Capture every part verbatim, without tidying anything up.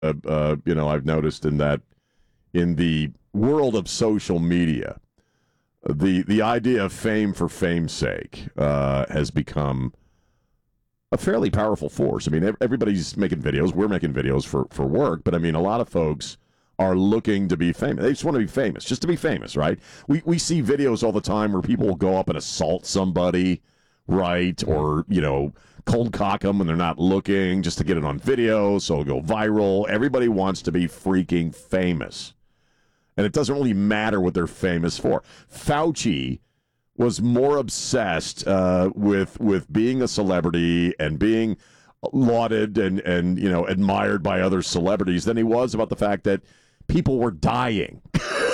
uh, uh, you know, I've noticed in that in the world of social media, the the idea of fame for fame's sake uh, has become a fairly powerful force. I mean, everybody's making videos. We're making videos for, for work, but I mean, a lot of folks are looking to be famous. They just want to be famous, just to be famous, right? We we see videos all the time where people will go up and assault somebody, right? Or, you know, cold cock them when they're not looking just to get it on video, so it'll go viral. Everybody wants to be freaking famous. And it doesn't really matter what they're famous for. Fauci was more obsessed uh, with with being a celebrity and being lauded and, and, you know, admired by other celebrities than he was about the fact that people were dying.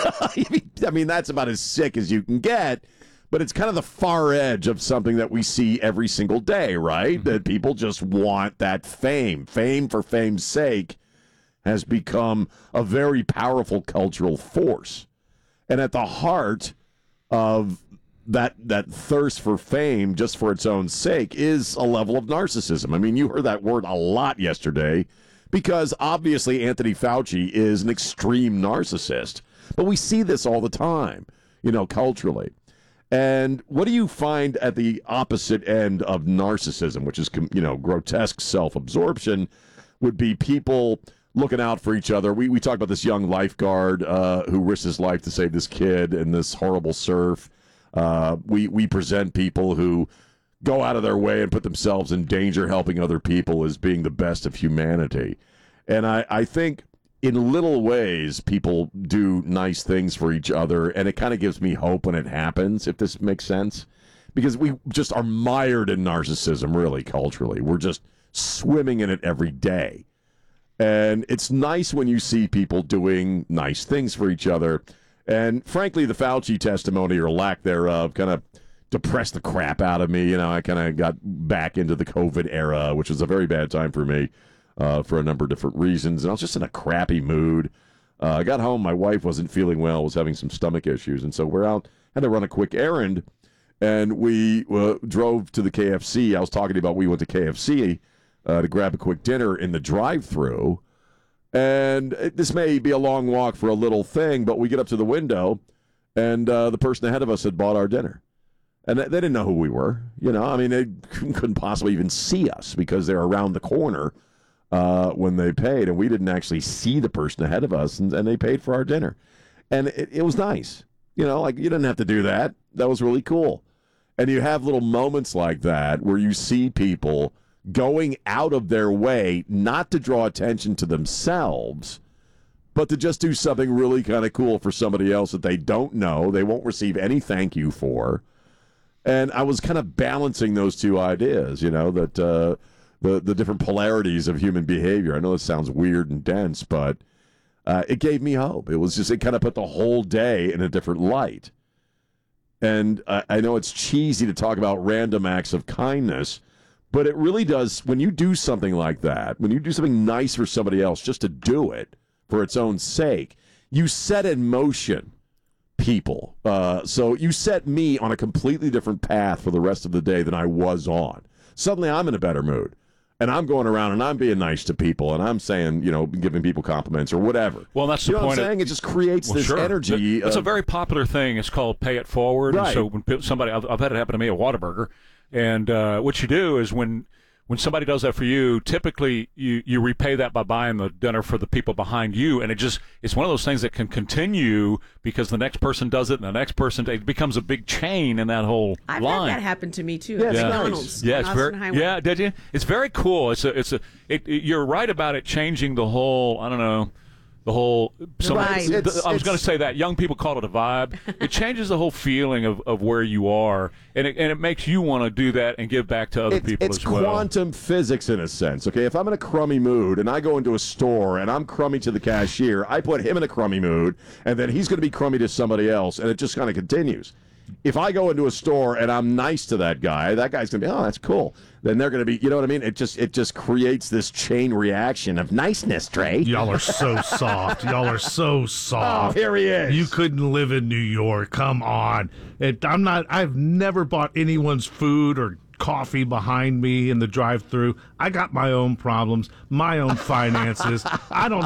I mean, that's about as sick as you can get, but it's kind of the far edge of something that we see every single day, right? Mm-hmm. That people just want that fame. Fame for fame's sake has become a very powerful cultural force. And at the heart of that that thirst for fame just for its own sake is a level of narcissism. I mean, you heard that word a lot yesterday because obviously Anthony Fauci is an extreme narcissist. But we see this all the time, you know, culturally. And what do you find at the opposite end of narcissism, which is, you know, grotesque self-absorption, would be people looking out for each other. We we talked about this young lifeguard uh, who risked his life to save this kid in this horrible surf. Uh, we, we present people who go out of their way and put themselves in danger helping other people as being the best of humanity. And I, I think in little ways people do nice things for each other, and it kind of gives me hope when it happens, if this makes sense. Because we just are mired in narcissism, really, culturally. We're just swimming in it every day. And it's nice when you see people doing nice things for each other. And frankly, the Fauci testimony or lack thereof kind of depressed the crap out of me. You know, I kind of got back into the COVID era, which was a very bad time for me uh, for a number of different reasons. And I was just in a crappy mood. Uh, I got home. My wife wasn't feeling well, was having some stomach issues. And so we're out, had to run a quick errand. And we uh, drove to the K F C. I was talking about we went to K F C uh, to grab a quick dinner in the drive-thru. And it, this may be a long walk for a little thing, but we get up to the window, and uh, the person ahead of us had bought our dinner. And they, they didn't know who we were. You know, I mean, they couldn't possibly even see us because they're around the corner uh, when they paid, and we didn't actually see the person ahead of us, and, and they paid for our dinner. And it, it was nice. You know, like, you didn't have to do that. That was really cool. And you have little moments like that where you see people going out of their way not to draw attention to themselves, but to just do something really kind of cool for somebody else that they don't know, they won't receive any thank you for. And I was kind of balancing those two ideas, you know, that uh, the, the different polarities of human behavior. I know this sounds weird and dense, but uh, it gave me hope. It was just, it kind of put the whole day in a different light. And uh, I know it's cheesy to talk about random acts of kindness, but it really does, when you do something like that, when you do something nice for somebody else just to do it for its own sake, you set in motion people. Uh, so you set me on a completely different path for the rest of the day than I was on. Suddenly I'm in a better mood. And I'm going around and I'm being nice to people and I'm saying, you know, giving people compliments or whatever. Well, that's the you know point. What I'm saying? It just creates well, this sure. energy. It's uh, a very popular thing. It's called pay it forward. Right. And so when somebody, I've, I've had it happen to me at Whataburger. And uh, what you do is when when somebody does that for you, typically you, you repay that by buying the dinner for the people behind you. And it just, it's one of those things that can continue because the next person does it and the next person, it becomes a big chain in that whole I've line. had that happen to me too. Yeah, at yeah. McDonald's. Yeah, it's very, Highway. yeah, did you? It's very cool. It's a, it's a, it, it, you're right about it changing the whole, I don't know, the whole, some, Vibe. the- It's- I was it's- going to say that. Young people call it a vibe. It changes the whole feeling of, of where you are, and it, and it makes you want to do that and give back to other It's, people it's as well. quantum physics in a sense, okay? If I'm in a crummy mood and I go into a store and I'm crummy to the cashier, I put him in a crummy mood, and then he's going to be crummy to somebody else, and it just kind of continues. If I go into a store and I'm nice to that guy, that guy's going to be, oh, that's cool. Then they're going to be, you know what I mean? It just it just creates this chain reaction of niceness, Trey. Y'all are so soft. Y'all are so Oh, soft. here he is. You couldn't live in New York. Come on. It, I'm not. I've never bought anyone's food or coffee behind me in the drive-thru. I got my own problems, my own finances. I don't